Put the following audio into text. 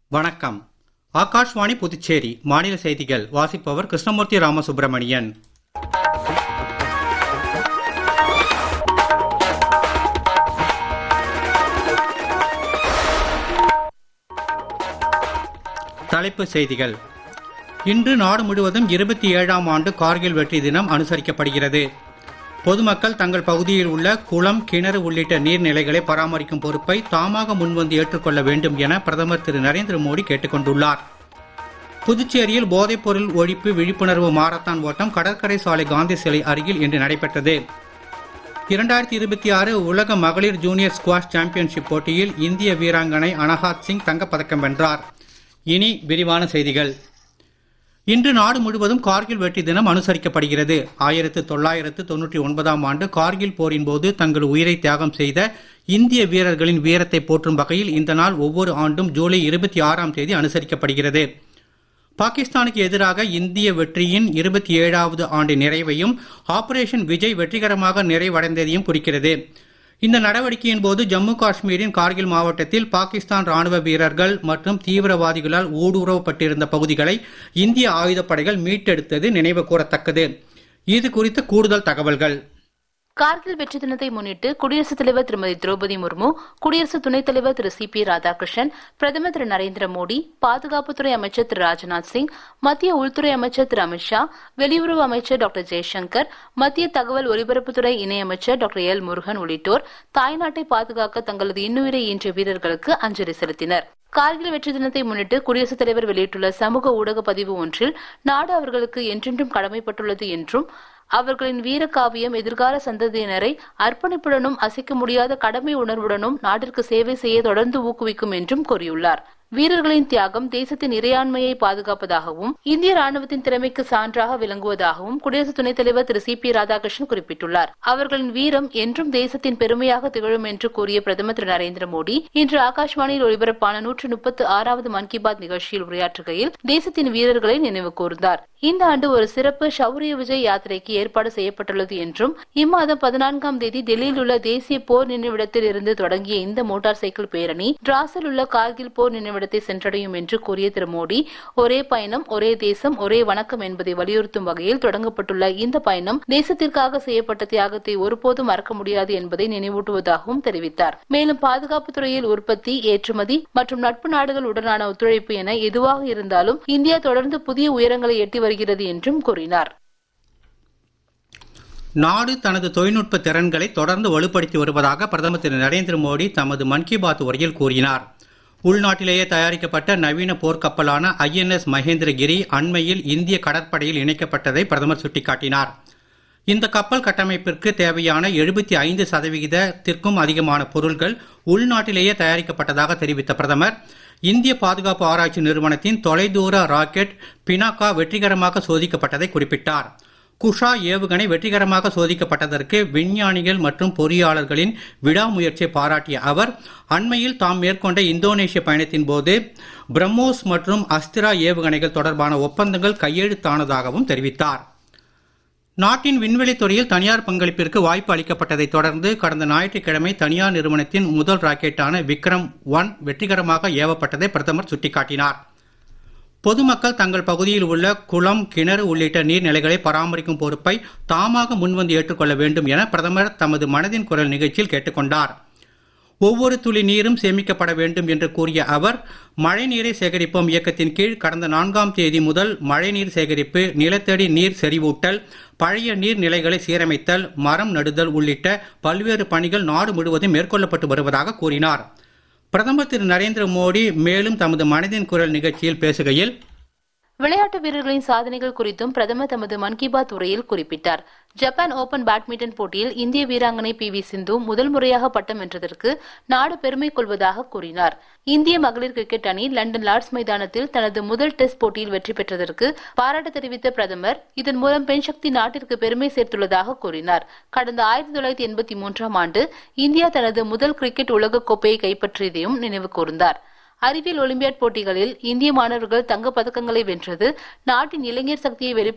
வணக்கம். ஆகாஷ்வாணி புதுச்சேரி மாநில செய்திகள் வாசிப்பவர் கிருஷ்ணமூர்த்தி ராமசுப்பிரமணியன். தலைப்புச் செய்திகள். இன்று நாடு முழுவதும் 27ஆம் ஆண்டு கார்கில் வெற்றி தினம் அனுசரிக்கப்படுகிறது. பொதுமக்கள் தங்கள் பகுதியில் உள்ள குளம், கிணறு உள்ளிட்ட நீர்நிலைகளை பராமரிக்கும் பொறுப்பை தாமாக முன்வந்து ஏற்றுக்கொள்ள வேண்டும் என பிரதமர் திரு நரேந்திர மோடி கேட்டுக் கொண்டுள்ளார். புதுச்சேரியில் போதைப்பொருள் ஒழிப்பு விழிப்புணர்வு மாரத்தான் ஓட்டம் கடற்கரை சாலை காந்தி சிலை அருகில் இன்று நடைபெற்றது. 2026 உலக மகளிர் ஜூனியர் ஸ்குவாஷ் சாம்பியன்ஷிப் போட்டியில் இந்திய வீராங்கனை அனஹாத் சிங் தங்கப்பதக்கம் வென்றார். இனி விரிவான செய்திகள். இன்று நாடு முழுவதும் கார்கில் வெற்றி தினம் அனுசரிக்கப்படுகிறது. 1999ஆம் ஆண்டு கார்கில் போரின் போது தங்கள் உயிரை தியாகம் செய்த இந்திய வீரர்களின் வீரத்தை போற்றும் வகையில் இந்த நாள் ஒவ்வொரு ஆண்டும் ஜூலை 26ஆம் தேதி அனுசரிக்கப்படுகிறது. பாகிஸ்தானுக்கு எதிராக இந்திய வெற்றியின் 27வது ஆண்டு நிறைவையும் ஆபரேஷன் விஜய் வெற்றிகரமாக நிறைவடைந்ததையும் குறிக்கிறது. இந்த நடவடிக்கையின் போது ஜம்மு காஷ்மீரின் கார்கில் மாவட்டத்தில் பாகிஸ்தான் ராணுவ வீரர்கள் மற்றும் தீவிரவாதிகளால் ஊடுருவப்பட்டிருந்த பகுதிகளை இந்திய ஆயுதப்படைகள் மீட்டெடுத்தது நினைவு கூறத்தக்கது. இது குறித்த கூடுதல் தகவல்கள். கார்கில் வெற்றி தினத்தை முன்னிட்டு குடியரசுத் தலைவர் திருமதி திரௌபதி முர்மு, குடியரசு துணைத் தலைவர் திரு சி.பி. ராதாகிருஷ்ணன், பிரதமர் திரு நரேந்திர மோடி, பாதுகாப்புத்துறை அமைச்சர் திரு ராஜ்நாத் சிங், மத்திய உள்துறை அமைச்சர் திரு அமித்ஷா, வெளியுறவு அமைச்சர் டாக்டர் ஜெய்சங்கர், மத்திய தகவல் ஒலிபரப்புத்துறை இணையமைச்சர் டாக்டர் எல் முருகன் உள்ளிட்டோர் தாய்நாட்டை பாதுகாக்க தங்களது இன்னுயிரை ஈன்ற வீரர்களுக்கு அஞ்சலி செலுத்தினர். கார்கில் வெற்றி தினத்தை முன்னிட்டு குடியரசுத் தலைவர் வெளியிட்டுள்ள சமூக ஊடக பதிவு ஒன்றில் நாடு அவர்களுக்கு என்றென்றும் கடமைப்பட்டுள்ளது என்றும் அவர்களின் வீரகாவியம் எதிர்கால சந்ததியினரை அர்ப்பணிப்புடனும் அசைக்க முடியாத கடமை உணர்வுடனும் நாட்டிற்கு சேவை செய்ய தொடர்ந்து ஊக்குவிக்கும் என்றும் கூறியுள்ளார். வீரர்களின் தியாகம் தேசத்தின் இறையாண்மையை பாதுகாப்பதாகவும் இந்திய ராணுவத்தின் திறமைக்கு சான்றாக விளங்குவதாகவும் குடியரசு துணைத் தலைவர் திரு சி.பி. ராதாகிருஷ்ணன் குறிப்பிட்டுள்ளார். அவர்களின் வீரம் என்றும் தேசத்தின் பெருமையாக திகழும் என்று கூறிய பிரதமர் திரு நரேந்திர மோடி இன்று ஆகாஷ்வாணியில் ஒலிபரப்பான 136வது மன் கி பாத் நிகழ்ச்சியில் உரையாற்றுகையில் தேசத்தின் வீரர்களை நினைவு கூர்ந்தார். இந்த ஆண்டு ஒரு சிறப்பு ஷௌரிய விஜய் யாத்திரைக்கு ஏற்பாடு செய்யப்பட்டுள்ளது என்றும் இம்மாதம் 14ஆம் தேதி டெல்லியில் உள்ள தேசிய போர் நினைவிடத்தில் இருந்து தொடங்கிய இந்த மோட்டார் சைக்கிள் பேரணி டிராஸில் உள்ள கார்கில் போர் நினைவிடத்தை சென்றடையும் என்று கூறிய திரு மோடி, ஒரே பயணம், ஒரே தேசம், ஒரே வணக்கம் என்பதை வலியுறுத்தும் வகையில் தொடங்கப்பட்டுள்ள இந்த பயணம் தேசத்திற்காக செய்யப்பட்ட தியாகத்தை ஒருபோதும் மறக்க முடியாது என்பதை நினைவூட்டுவதாகவும் தெரிவித்தார். மேலும் பாதுகாப்பு துறையில் உற்பத்தி, ஏற்றுமதி மற்றும் நட்பு நாடுகள் உடனான ஒத்துழைப்பு என எதுவாக இருந்தாலும் இந்தியா தொடர்ந்து புதிய உயரங்களை எட்டி வருகிறது என்றும் கூறினார். நாடு தனது தொழில்நுட்ப திறன்களை தொடர்ந்து வலுப்படுத்தி வருவதாக பிரதமர் திரு நரேந்திர மோடி தமது மன் கி பாத் உரையில் கூறினார். உள்நாட்டிலேயே தயாரிக்கப்பட்ட நவீன போர்க்கப்பலான INS மகேந்திரகிரி அண்மையில் இந்திய கடற்படையில் இணைக்கப்பட்டதை பிரதமர் சுட்டிக்காட்டினார். இந்த கப்பல் கட்டமைப்பிற்கு தேவையான 75% அதிகமான பொருட்கள் உள்நாட்டிலேயே தயாரிக்கப்பட்டதாக தெரிவித்த பிரதமர், இந்திய பாதுகாப்பு ஆராய்ச்சி நிறுவனத்தின் தொலைதூர ராக்கெட் பினாக்கா வெற்றிகரமாக சோதிக்கப்பட்டதை குறிப்பிட்டார். குஷா ஏவுகணை வெற்றிகரமாக சோதிக்கப்பட்டதற்கு விஞ்ஞானிகள் மற்றும் பொறியாளர்களின் விடாமுயற்சியை பாராட்டிய அவர், அண்மையில் தாம் மேற்கொண்ட இந்தோனேஷிய பயணத்தின் போது பிரம்மோஸ் மற்றும் அஸ்திரா ஏவுகணைகள் தொடர்பான ஒப்பந்தங்கள் கையெழுத்தானதாகவும் தெரிவித்தார். நாட்டின் விண்வெளித் துறையில் தனியார் பங்களிப்பிற்கு வாய்ப்பு அளிக்கப்பட்டதைத் தொடர்ந்து கடந்த ஞாயிற்றுக்கிழமை தனியார் நிறுவனத்தின் முதல் ராக்கெட்டான விக்ரம்-1 வெற்றிகரமாக ஏவப்பட்டதை பிரதமர் சுட்டிக்காட்டினார். பொதுமக்கள் தங்கள் பகுதியில் உள்ள குளம், கிணறு உள்ளிட்ட நீர்நிலைகளை பராமரிக்கும் பொறுப்பை தாமாக முன்வந்து ஏற்றுக்கொள்ள வேண்டும் என பிரதமர் தமது மனதின் குரல் நிகழ்ச்சியில் கேட்டுக்கொண்டார். ஒவ்வொரு துளி நீரும் சேமிக்கப்பட வேண்டும் என்று கூறிய அவர், மழைநீரை சேகரிப்போம் இயக்கத்தின் கீழ் கடந்த 4ஆம் தேதி முதல் மழைநீர் சேகரிப்பு, நிலத்தடி நீர் செறிவூட்டல், பழைய நீர்நிலைகளை சீரமைத்தல், மரம் நடுதல் உள்ளிட்ட பல்வேறு பணிகள் நாடு முழுவதும் மேற்கொள்ளப்பட்டு வருவதாக கூறினார். பிரதமர் திரு நரேந்திர மோடி மேலும் தமது மனதின் குரல் நிகழ்ச்சியில் பேசுகையில், விளையாட்டு வீரர்களின் சாதனைகள் குறித்தும் பிரதமர் தமது மன் கி பாத் உரையில் குறிப்பிட்டார். ஜப்பான் ஓபன் பேட்மிண்டன் போட்டியில் இந்திய வீராங்கனை PV சிந்து முதல் முறையாக பட்டம் வென்றதற்கு நாடு பெருமை கொள்வதாக கூறினார். இந்திய மகளிர் கிரிக்கெட் அணி லண்டன் லார்ட்ஸ் மைதானத்தில் தனது முதல் டெஸ்ட் போட்டியில் வெற்றி பெற்றதற்கு பாராட்டு தெரிவித்த பிரதமர், இதன் மூலம் பெண் சக்தி நாட்டிற்கு பெருமை சேர்த்துள்ளதாக கூறினார். கடந்த 1983ஆம் ஆண்டு இந்தியா தனது முதல் கிரிக்கெட் உலகக் கோப்பையை கைப்பற்றியதையும் நினைவு கூர்ந்தார். அறிவியல் ஒலிம்பியாட் போட்டிகளில் இந்திய மாணவர்கள் தங்கப் பதக்கங்களை வென்றது நாட்டின் இளைஞர் சக்தியை